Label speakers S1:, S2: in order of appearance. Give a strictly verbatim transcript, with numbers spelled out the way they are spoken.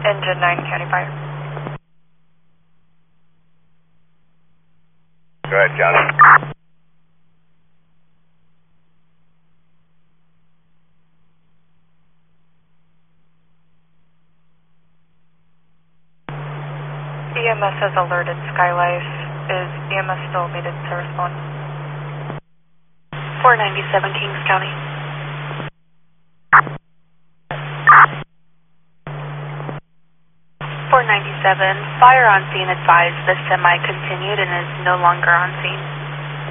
S1: Engine nine, County Fire.
S2: Go ahead, County.
S1: E M S has alerted Skylife. Is E M S still needed to respond?
S3: four ninety-seven Kings County. four ninety-seven, fire on scene advised. The semi continued and is no longer on scene.